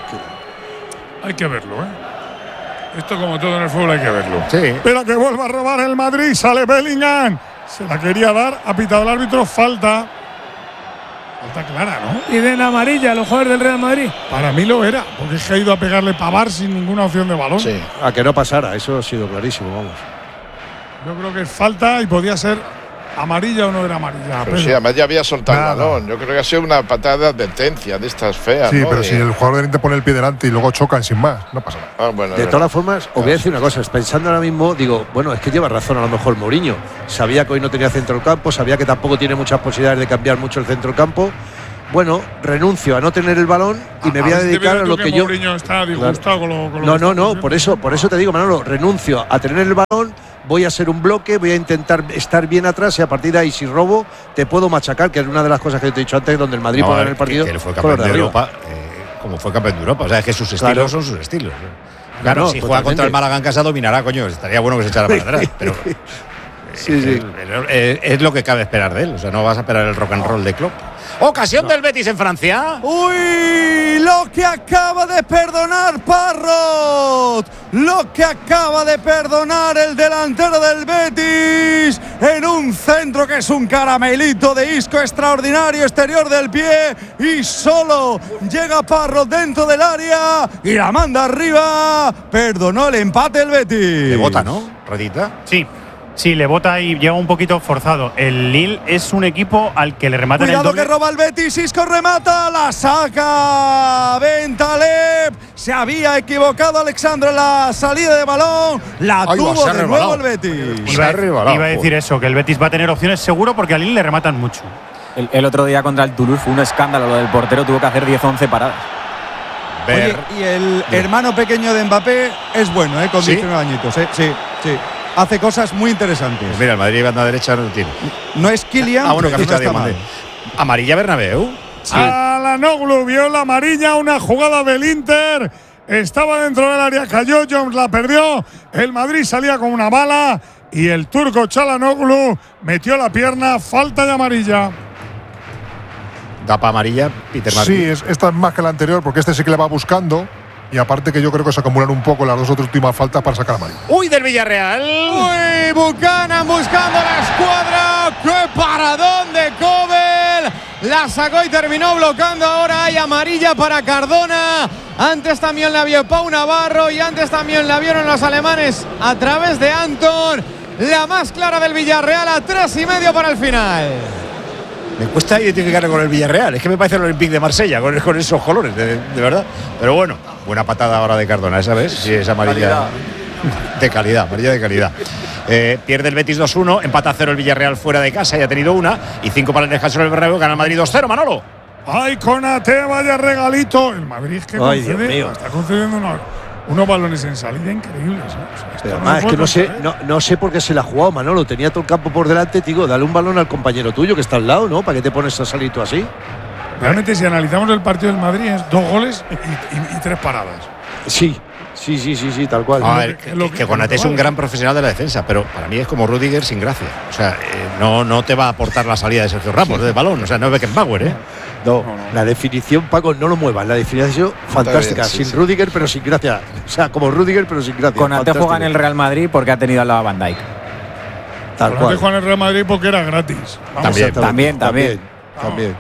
Hay que verlo, ¿eh? Esto, como todo en el fútbol, hay que verlo. Sí. Espera que vuelva a robar el Madrid, sale Bellingham. Se la quería dar, ha pitado el árbitro, falta. Falta clara, ¿no? Y de en amarilla, los jugadores del Real Madrid. Para mí lo era, porque es que ha ido a pegarle Pavard sin ninguna opción de balón. Sí, a que no pasara, eso ha sido clarísimo, vamos. Yo creo que es falta y podía ser amarilla o no era amarilla. Pero sí, además ya había soltado Nada. el balón. Yo creo que ha sido una patada de advertencia de estas feas. Sí, ¿no? pero de… si el jugador del Inter pone el pie delante y luego chocan sin más, no pasa nada. Ah, bueno, de todas las formas, os voy a decir una cosa. Pensando ahora mismo, digo, bueno, es que lleva razón a lo mejor Mourinho. Sabía que hoy no tenía centro del campo, sabía que tampoco tiene muchas posibilidades de cambiar mucho el centro del campo. bueno, renuncio a no tener el balón y me voy a dedicar a lo que, que yo. Mourinho está disgustado con lo, con lo no, que no, está no, por eso, por eso te digo, Manolo, renuncio a tener el balón, voy a ser un bloque, voy a intentar estar bien atrás y a partir de ahí, si robo, te puedo machacar, que es una de las cosas que te he dicho antes, donde el Madrid no, puede ganar el partido. Que, que él fue campeón de Europa, eh, como fue campeón de Europa. O sea, es que sus estilos claro. son sus estilos. Claro, claro si totalmente. Juega contra el Málaga en casa, dominará, coño. Estaría bueno que se echara para atrás, pero. Sí, sí. Es, es lo que cabe esperar de él. O sea, no vas a esperar el rock and roll de Klopp. Ocasión no. del Betis en Francia. Uy, lo que acaba de perdonar Parrot. Lo que acaba de perdonar el delantero del Betis en un centro que es un caramelito de Isco extraordinario, exterior del pie, y solo llega Parrot dentro del área y la manda arriba. Perdonó el empate el Betis. Le bota, ¿no? Rodita. Sí. Sí, le bota y llega un poquito forzado. El Lille es un equipo al que le rematan el doble. Cuidado que roba el Betis, Isco remata, la saca Bentaleb. Se había equivocado Alexandre en la salida de balón. La Ay, tuvo de nuevo el Betis. Iba, iba a decir eso, que el Betis va a tener opciones seguro porque al Lille le rematan mucho. El, el otro día contra el Toulouse fue un escándalo. Lo del portero tuvo que hacer diez once paradas. Oye, y el Bien. hermano pequeño de Mbappé es bueno, ¿eh? Con ¿Sí? diecinueve añitos. ¿eh? Sí, sí. Hace cosas muy interesantes. Pues mira, el Madrid banda derecha no lo tiene. No es Kylian. Ah, bueno, que ha fichado Diamante. Amarilla Bernabéu. Sí. Alanoglu vio la amarilla, una jugada del Inter. Estaba dentro del área, cayó, Jones la perdió. El Madrid salía con una bala y el turco Çalhanoğlu metió la pierna. Falta de amarilla. Da para amarilla, Peter Martin. Sí, es, esta es más que la anterior porque este sí que le va buscando. Y aparte que yo creo que se acumulan un poco las dos otras últimas faltas para sacar a Madrid. ¡Uy, del Villarreal! ¡Uy, Buchanan buscando la escuadra! ¡Qué paradón de Kobel! La sacó y terminó bloqueando. Ahora hay amarilla para Cardona. Antes también la vio Pau Navarro y antes también la vieron los alemanes a través de Anton. La más clara del Villarreal a tres y medio para el final. Me cuesta identificarlo con el Villarreal. Es que me parece el Olympique de Marsella, con, con esos colores, de, de verdad. Pero bueno, buena patada ahora de Cardona, ¿esa vez? Sí, es amarilla. Calidad. De calidad, amarilla de calidad. Eh, pierde el Betis dos uno, empata a cero el Villarreal fuera de casa, ya ha tenido una. Y cinco para el descanso del Bernabéu, gana el Madrid dos cero, Manolo. ¡Ay, Konaté, vaya regalito! El Madrid que Ay, concede, está concediendo unos, unos balones en salida increíbles. ¿eh? O sea, Pero además, es que no sé, no, no sé por qué se la ha jugado Manolo. Tenía todo el campo por delante, digo, dale un balón al compañero tuyo que está al lado, ¿no? ¿Para qué te pones a salir tú así? Realmente, si analizamos el partido del Madrid, es dos goles y, y, y tres paradas. Sí. Sí, sí, sí, sí, tal cual. A ver, que, que, que Konaté es un gran profesional de la defensa, pero para mí es como Rüdiger sin gracia. O sea, eh, no, no te va a aportar la salida de Sergio Ramos del balón. O sea, no es Beckenbauer, ¿eh? No, no, no, la definición, Paco, no lo muevas. La definición fantástica, bien, sí, sin sí. Rüdiger, pero sin gracia. O sea, como Rüdiger, pero sin gracia. Konaté juega en el Real Madrid porque ha tenido al lado a Van Dijk. Tal cual. juega en el Real Madrid porque era gratis. Vamos, también, también, también. También.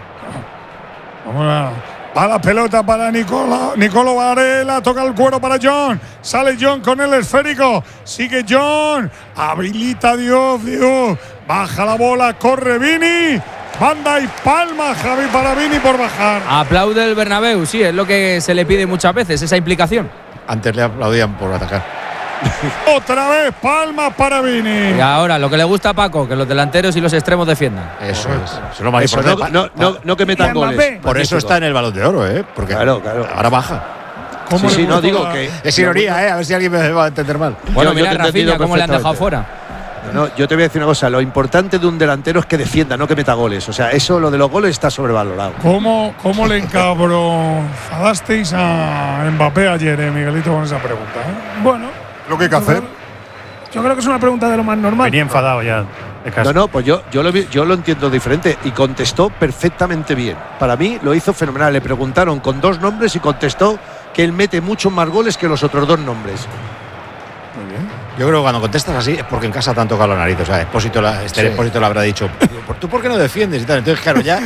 Vamos a. A la pelota para Nicola, Nicolo Varela, toca el cuero para John, sale John con el esférico, sigue John, habilita Dios, Dios, baja la bola, corre Vini, banda y palma Javi para Vini por bajar. Aplaude el Bernabéu, sí, es lo que se le pide muchas veces, esa implicación. Antes le aplaudían por atacar. Otra vez palmas para Vini. Y ahora lo que le gusta a Paco, que los delanteros y los extremos defiendan. Eso es. Eso es lo más eso importante. No, no, no, no que metan goles. Por eso está en el Balón de Oro, ¿eh? Porque claro, claro. ahora baja. Sí, sí, no digo que es ironía, ¿eh? A ver si alguien me va a entender mal. Bueno, yo, mira yo Rafinha cómo le han dejado fuera. No, yo te voy a decir una cosa, lo importante de un delantero es que defienda, no que meta goles. O sea, eso, lo de los goles está sobrevalorado. ¿Cómo, cómo le encabronasteis a Mbappé ayer, eh, Miguelito, con esa pregunta? ¿eh? Bueno, lo que hay que hacer. Yo creo que es una pregunta de lo más normal. Venía enfadado ya. No, no, pues yo, yo, lo, yo lo entiendo diferente y contestó perfectamente bien. Para mí lo hizo fenomenal. Le preguntaron con dos nombres y contestó que él mete muchos más goles que los otros dos nombres. Muy bien. Yo creo que cuando contestas así es porque en casa te han tocado la nariz. O sea, Expósito la, este sí. Expósito le habrá dicho, ¿tú por qué no defiendes? Y tal. Entonces, claro, ya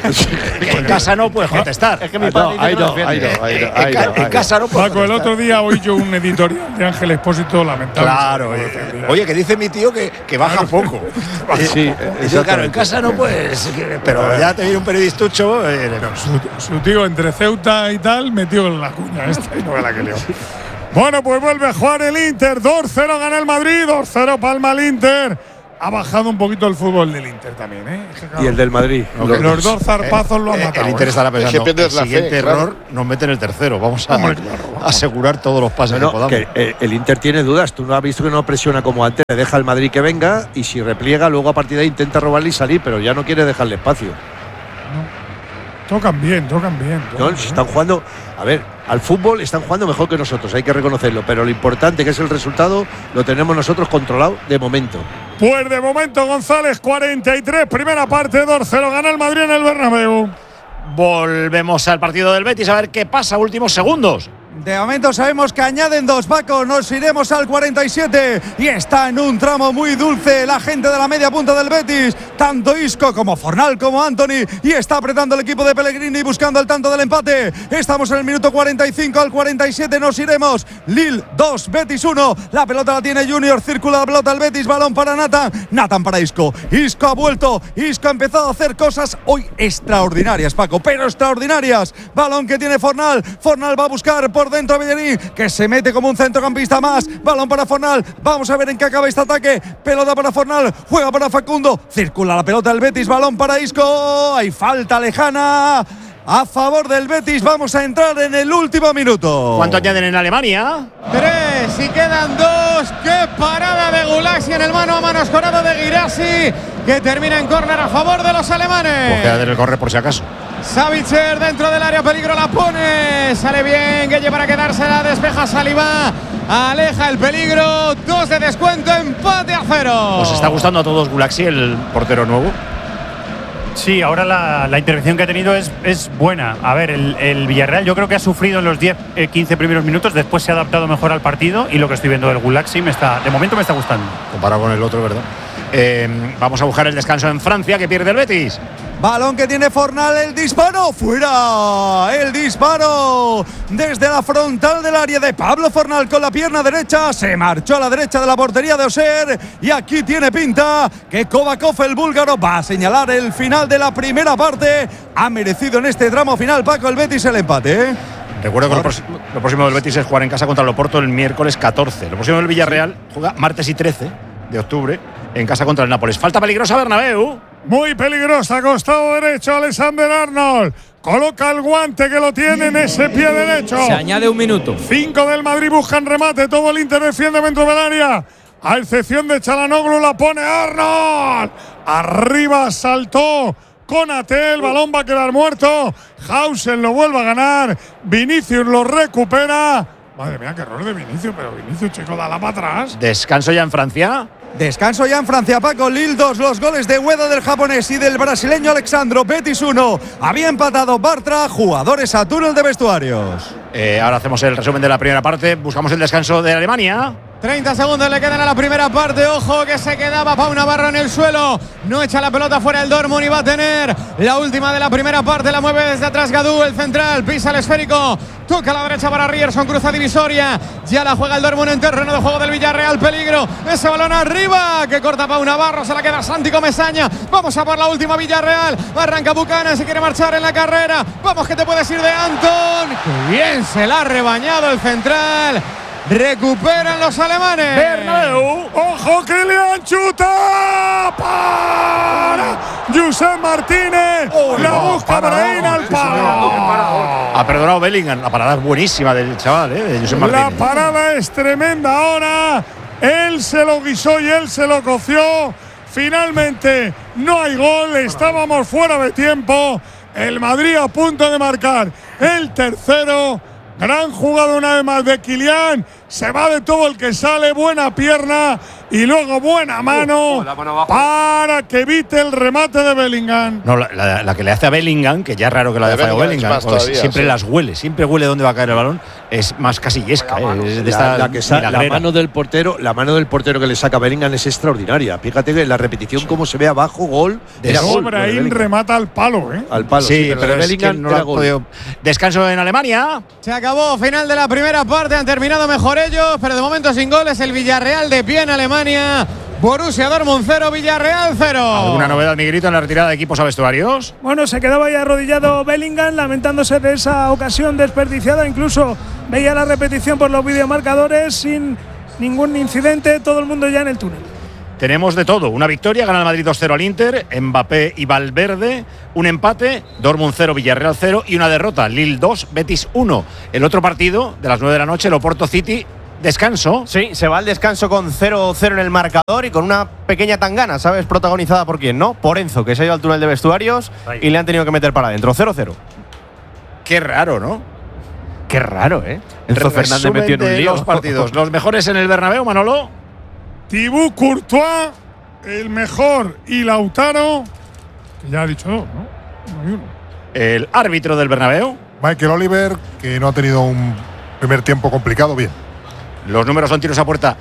en casa no puedes contestar. Es que mi padre no, no, no, en casa no puedes Paco, el otro día oí yo un editorial de Ángel Expósito lamentable. Claro, oye, oye, que dice mi tío que, que baja poco. Sí, sí, claro, en casa no puedes. Pero ya te viene un periodistucho. Eh, no. su, su tío entre Ceuta y tal metió en la cuña esta y no ve la que leo. Bueno, pues vuelve a jugar el Inter. dos cero gana el Madrid. dos cero palma el Inter ha bajado un poquito el fútbol del Inter también, ¿eh? Es que, claro, Y el del Madrid. Los, los, los dos zarpazos eh, lo han eh, matado. El Inter estará pensando, es que el siguiente fe, error claro. nos mete en el tercero. Vamos a Hombre, claro, vamos. asegurar todos los pases No, que podamos. que el, el Inter tiene dudas. Tú no has visto que no presiona como antes. Le deja al Madrid que venga y si repliega, luego a partir de ahí intenta robarle y salir, pero ya no quiere dejarle espacio. Tocan bien, tocan bien. Tocan No, bien. si están jugando, a ver, al fútbol están jugando mejor que nosotros, hay que reconocerlo, pero lo importante que es el resultado lo tenemos nosotros controlado de momento. Pues de momento, González, cuarenta y tres, primera parte, dos cero, gana el Madrid en el Bernabéu. Volvemos al partido del Betis a ver qué pasa, últimos segundos. De momento sabemos que añaden dos, Paco. Nos iremos al cuarenta y siete y está en un tramo muy dulce la gente de la media punta del Betis. Tanto Isco como Fornal como Anthony. Y está apretando el equipo de Pellegrini buscando el tanto del empate. Estamos en el minuto cuarenta y cinco, al cuarenta y siete nos iremos. Lille dos, Betis uno. La pelota la tiene Junior, circula la pelota el Betis, balón para Nathan. Nathan para Isco. Isco ha vuelto. Isco ha empezado a hacer cosas hoy extraordinarias, Paco, pero extraordinarias. Balón que tiene Fornal. Fornal va a buscar por dentro a Bellerín, que se mete como un centrocampista más. Balón para Fornal. Vamos a ver en qué acaba este ataque. Pelota para Fornal. Juega para Facundo. Circula la pelota del Betis. Balón para Isco. Hay falta lejana a favor del Betis. Vamos a entrar en el último minuto. ¿Cuánto añaden en Alemania? Tres y quedan dos. ¡Qué parada de Gulasi en el mano a mano escorado de Guirassi! Que termina en córner a favor de los alemanes. Pues queda el corre por si acaso. Savitzer dentro del área, peligro la pone. Sale bien, Gueye para quedársela. Despeja Saliba. Aleja el peligro. Dos de descuento, empate a cero. ¿Os está gustando a todos Gulaxi, el portero nuevo? Sí, ahora la, la intervención que ha tenido es, es buena. A ver, el, el Villarreal yo creo que ha sufrido en los diez, quince primeros minutos, después se ha adaptado mejor al partido y lo que estoy viendo del Gulaxi me está, de momento me está gustando. Comparado con el otro, ¿verdad? Eh, vamos a buscar el descanso en Francia, que pierde el Betis. Balón que tiene Fornal, el disparo, fuera, el disparo desde la frontal del área de Pablo Fornal con la pierna derecha, se marchó a la derecha de la portería de Oser y aquí tiene pinta que Kovakov, el búlgaro, va a señalar el final de la primera parte. Ha merecido en este tramo final, Paco, el Betis el empate, ¿eh? Recuerdo que lo, próximo, lo próximo del Betis es jugar en casa contra el Oporto el miércoles catorce. Lo próximo del Villarreal juega martes y trece de octubre en casa contra el Nápoles. Falta peligrosa Bernabéu. Muy peligrosa, costado derecho, Alexander Arnold. Coloca el guante que lo tiene en ese pie derecho. Se añade un minuto. Cinco del Madrid buscan remate. Todo el Inter defiende dentro del área. A excepción de Çalhanoğlu, la pone Arnold. Arriba saltó Konaté. El balón va a quedar muerto. Hausen lo vuelve a ganar. Vinicius lo recupera. Madre mía, qué error de Vinicius. Pero Vinicius, chico, dala para atrás. Descanso ya en Francia. Descanso ya en Francia, Paco. Lille dos, los goles de Ueda del japonés y del brasileño Alexandro. Betis uno. Había empatado Bartra, jugadores a túnel de vestuarios. Eh, ahora hacemos el resumen de la primera parte. Buscamos el descanso de Alemania. treinta segundos le quedan a la primera parte. Ojo que se quedaba Pau Navarro en el suelo. No echa la pelota fuera el Dortmund y va a tener la última de la primera parte. La mueve desde atrás Gadú, el central. Pisa el esférico. Toca a la derecha para Ryerson. Cruza divisoria. Ya la juega el Dortmund en terreno de juego del Villarreal. Peligro. Ese balón arriba que corta Pau Navarro. Se la queda Santi Comesaña. Vamos a por la última Villarreal. Arranca Buchanan. Se quiere marchar en la carrera. Vamos que te puedes ir de Anton. Qué bien se la ha rebañado el central. Recuperan los alemanes. Bernabéu. Ojo que le han chutado para Josep Martínez. Oh, la no, busca Brahim al palo. Ha perdonado Bellingham. La parada es buenísima del chaval, ¿eh? De Josep Martínez. La parada es tremenda ahora. Él se lo guisó y él se lo coció. Finalmente no hay gol. Estábamos fuera de tiempo. El Madrid a punto de marcar el tercero. Gran jugada una vez más de Kylian. Se va de todo el que sale. Buena pierna. Y luego buena mano, uh, mano para que evite el remate de Bellingham. No, la, la, la que le hace a Bellingham, que ya es raro que la haya fallado Bellingham, Bellingham todavía, siempre sí. Las huele, siempre huele dónde va a caer el balón. Es más casillesca. Eh, es de la, la, que sa- la mano del portero, la mano del portero que le saca a Bellingham es extraordinaria. Fíjate que la repetición sí. Cómo se ve abajo, gol. De Brahim remata al palo, ¿eh? Al palo, sí, sí pero, pero Bellingham es que no lo ha podido. Descanso en Alemania. Se acabó, final de la primera parte. Han terminado mejor ellos, pero de momento sin goles. El Villarreal de pie en Alemania. Borussia Dortmund cero, Villarreal cero. ¿Alguna novedad, Miguelito, en la retirada de equipos a vestuarios? Bueno, se quedaba ya arrodillado Bellingham, lamentándose de esa ocasión desperdiciada. Incluso veía la repetición por los videomarcadores sin ningún incidente. Todo el mundo ya en el túnel. tenemos de todo. Una victoria, gana el Madrid dos cero al Inter, Mbappé y Valverde. Un empate, Dortmund cero, Villarreal cero. Y una derrota, Lille dos, Betis uno. El otro partido de las nueve de la noche, el Oporto City. Descanso. Sí, se va al descanso con cero cero en el marcador y con una pequeña tangana, ¿sabes? Protagonizada por quién, ¿no? Por Enzo, que se ha ido al túnel de vestuarios Ay. y le han tenido que meter para adentro. cero cero. Qué raro, ¿no? Qué raro, ¿eh? Enzo Fernández metió en un lío. Los partidos. Los mejores en el Bernabéu, Manolo. Thibaut Courtois, el mejor, y Lautaro, que ya ha dicho dos, ¿no? No hay uno. El árbitro del Bernabéu. Michael Oliver, que no ha tenido un primer tiempo complicado, bien. Los números son tiros a puerta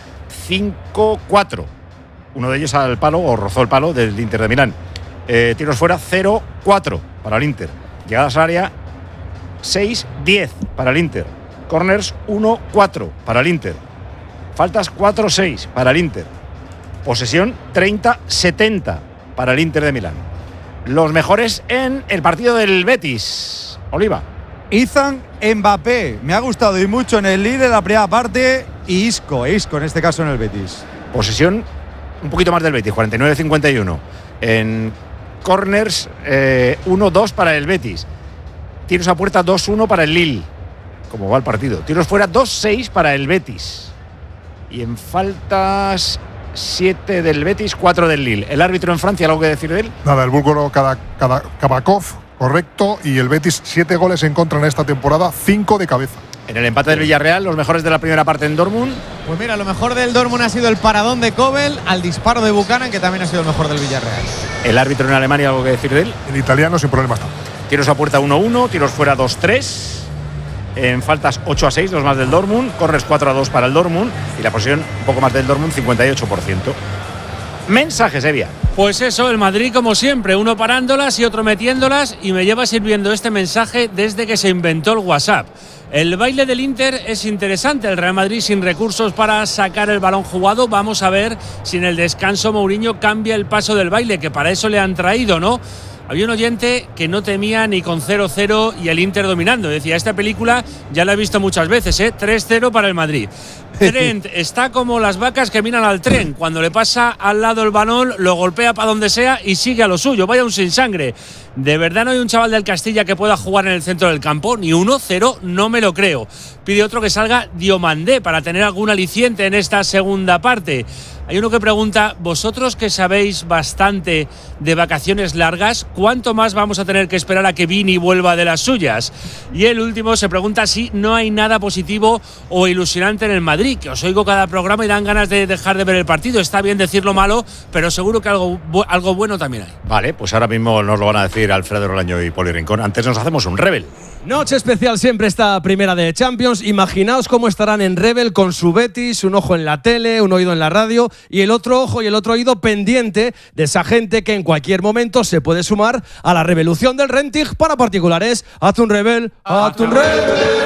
cinco cuatro. Uno de ellos al palo, o rozó el palo, del Inter de Milán. Eh, tiros fuera cero cuatro para el Inter. Llegadas al área seis diez para el Inter. Corners uno cuatro para el Inter. Faltas cuatro seis para el Inter. Posesión treinta setenta para el Inter de Milán. Los mejores en el partido del Betis. Oliva. Ethan Mbappé, me ha gustado y mucho en el Lille en la primera parte, y Isco, Isco en este caso en el Betis. Posesión un poquito más del Betis, cuarenta y nueve cincuenta y uno. En corners eh, uno dos para el Betis. Tiros a puerta dos uno para el Lille. ¿Cómo va el partido? Tiros fuera dos seis para el Betis. Y en faltas siete del Betis, cuatro del Lille. ¿El árbitro en Francia, algo que decir de él? Nada, el búlgaro Kabakov, correcto, y el Betis siete goles en contra en esta temporada, cinco de cabeza. En el empate del Villarreal, los mejores de la primera parte en Dortmund. Pues mira, lo mejor del Dortmund ha sido el paradón de Kobel al disparo de Buchanan, que también ha sido el mejor del Villarreal. ¿El árbitro en Alemania, algo que decir de él? El italiano sin problemas tampoco. Tiros a puerta uno uno, tiros fuera dos tres. En faltas ocho a seis, los más del Dortmund. Corres cuatro a dos para el Dortmund. Y la posición un poco más del Dortmund, cincuenta y ocho por ciento. Mensajes, Evia. Pues eso, el Madrid como siempre, uno parándolas y otro metiéndolas, y me lleva sirviendo este mensaje desde que se inventó el WhatsApp. El baile del Inter es interesante, el Real Madrid sin recursos para sacar el balón jugado. Vamos a ver si en el descanso Mourinho cambia el paso del baile, que para eso le han traído, ¿no? Había un oyente que no temía ni con cero cero y el Inter dominando. Decía, esta película ya la he visto muchas veces, ¿eh? tres cero para el Madrid. Trent está como las vacas que miran al tren. Cuando le pasa al lado el balón, lo golpea para donde sea y sigue a lo suyo. Vaya un sin sangre. ¿De verdad no hay un chaval del Castilla que pueda jugar en el centro del campo? Ni uno, cero, no me lo creo. Pide otro que salga Diomandé para tener algún aliciente en esta segunda parte. Hay uno que pregunta, vosotros que sabéis bastante de vacaciones largas, ¿cuánto más vamos a tener que esperar a que Vini vuelva de las suyas? Y el último se pregunta si no hay nada positivo o ilusionante en el Madrid, que os oigo cada programa y dan ganas de dejar de ver el partido. Está bien decirlo malo, pero seguro que algo, algo bueno también hay. Vale, pues ahora mismo nos lo van a decir Alfredo Rolaño y Poli Rincón. Antes nos hacemos un Rebel. Noche especial siempre esta primera de Champions. Imaginaos cómo estarán en Rebel con su Betis, un ojo en la tele, un oído en la radio y el otro ojo y el otro oído pendiente de esa gente que en cualquier momento se puede sumar a la revolución del renting para particulares. Haz un Rebel, haz un Rebel.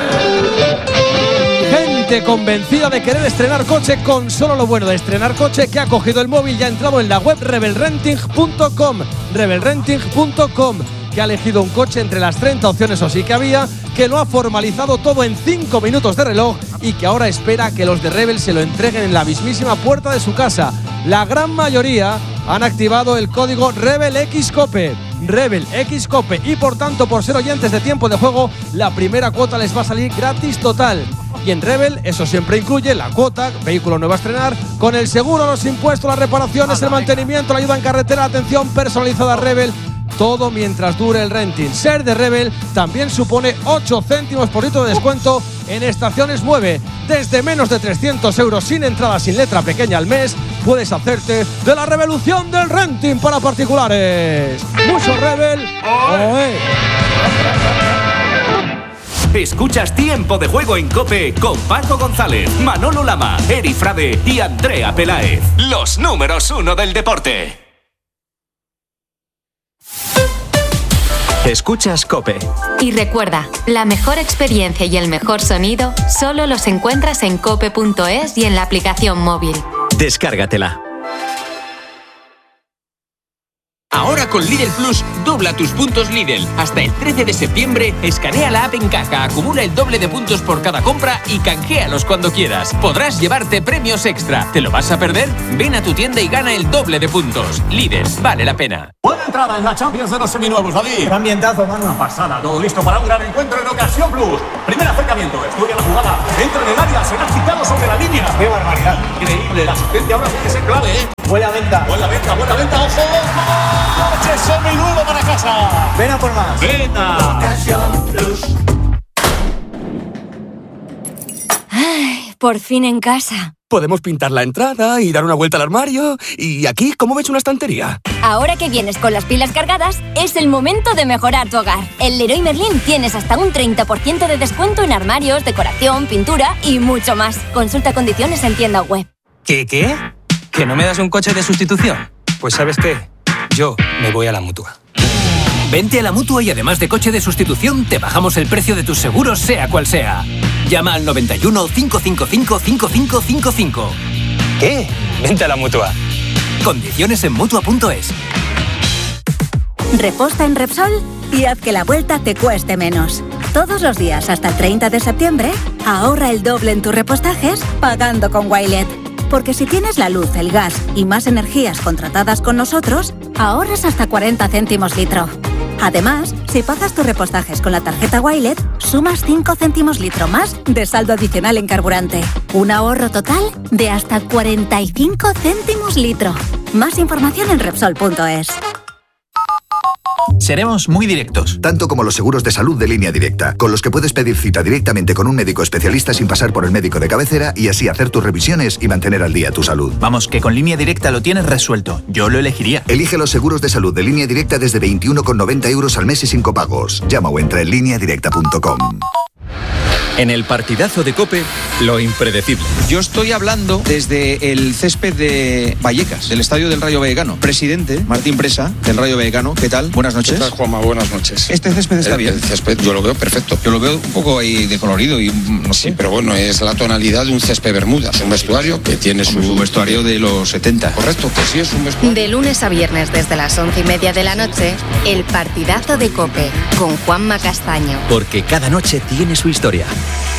Gente convencida de querer estrenar coche con solo lo bueno de estrenar coche, que ha cogido el móvil y ha entrado en la web rebel renting punto com. rebel renting punto com. Que ha elegido un coche entre las treinta opciones o sí que había, que lo ha formalizado todo en cinco minutos de reloj y que ahora espera que los de Rebel se lo entreguen en la mismísima puerta de su casa. La gran mayoría han activado el código RebelXCope, RebelXCope, y por tanto, por ser oyentes de Tiempo de Juego, la primera cuota les va a salir gratis total. Y en Rebel eso siempre incluye la cuota, vehículo nuevo a estrenar, con el seguro, los impuestos, las reparaciones, el mantenimiento, la ayuda en carretera, atención personalizada Rebel. Todo mientras dure el renting. Ser de Rebel también supone ocho céntimos por litro de descuento en estaciones nueve. Desde menos de trescientos euros sin entrada, sin letra pequeña al mes, puedes hacerte de la revolución del renting para particulares. Mucho Rebel. ¡Oe! Escuchas Tiempo de Juego en COPE con Paco González, Manolo Lama, Eri Frade y Andrea Peláez. Los números uno del deporte. Escuchas COPE. Y recuerda, la mejor experiencia y el mejor sonido solo los encuentras en cope punto es y en la aplicación móvil. Descárgatela. Ahora con Lidl Plus, dobla tus puntos Lidl. Hasta el trece de septiembre, escanea la app en caja, acumula el doble de puntos por cada compra y canjealos cuando quieras. Podrás llevarte premios extra. ¿Te lo vas a perder? Ven a tu tienda y gana el doble de puntos. Lidl, vale la pena. Buena entrada en la Champions de los seminuevos, David. Ambientazo, mano. Una pasada, todo listo para un gran encuentro en Ocasión Plus. Primer acercamiento, estudia la jugada, entra en el área, será quitado sobre la línea. ¡Qué barbaridad! Increíble, la asistencia ahora tiene que ser clave, ¿eh? Buena venta. Buena venta, buena venta, ojo, ojo. Coche seminuevo para casa. Ven a por más. Venta. Ocasión Plus. Ay, por fin en casa. Podemos pintar la entrada y dar una vuelta al armario. Y aquí, ¿cómo ves una estantería? Ahora que vienes con las pilas cargadas, es el momento de mejorar tu hogar. En Leroy Merlin tienes hasta un treinta por ciento de descuento en armarios, decoración, pintura y mucho más. Consulta condiciones en tienda web. ¿Qué, qué? ¿Que no me das un coche de sustitución? Pues ¿sabes qué? Yo me voy a la Mutua. Vente a la Mutua y además de coche de sustitución, te bajamos el precio de tus seguros, sea cual sea. Llama al noventa y uno, cinco cinco cinco, cinco cinco cinco cinco. ¿Qué? Vente a la Mutua. Condiciones en Mutua punto es. Reposta en Repsol y haz que la vuelta te cueste menos. Todos los días hasta el treinta de septiembre, ahorra el doble en tus repostajes pagando con Wilet. Porque si tienes la luz, el gas y más energías contratadas con nosotros, ahorras hasta cuarenta céntimos litro. Además, si pagas tus repostajes con la tarjeta Wilet, sumas cinco céntimos litro más de saldo adicional en carburante. Un ahorro total de hasta cuarenta y cinco céntimos litro. Más información en Repsol punto es. Seremos muy directos. Tanto como los seguros de salud de Línea Directa, con los que puedes pedir cita directamente con un médico especialista sin pasar por el médico de cabecera y así hacer tus revisiones y mantener al día tu salud. Vamos, que con Línea Directa lo tienes resuelto. Yo lo elegiría. Elige los seguros de salud de Línea Directa desde veintiuno con noventa euros al mes y sin copagos. Llama o entra en línea directa punto com. En el partidazo de COPE, lo impredecible. Yo estoy hablando desde el césped de Vallecas, del estadio del Rayo Vallecano. Presidente Martín Presa, del Rayo Vallecano. ¿Qué tal? Buenas noches. ¿Qué tal, Juanma? Buenas noches. ¿Este césped está el, bien? El césped yo lo veo perfecto. Yo lo veo un poco ahí decolorido y no sé. Sí, pero bueno, es la tonalidad de un césped bermuda. Es un vestuario que tiene su... su vestuario de los setenta. Correcto, que sí es un vestuario. De lunes a viernes desde las once y media de la noche, el partidazo de COPE con Juanma Castaño. Porque cada noche tiene su historia.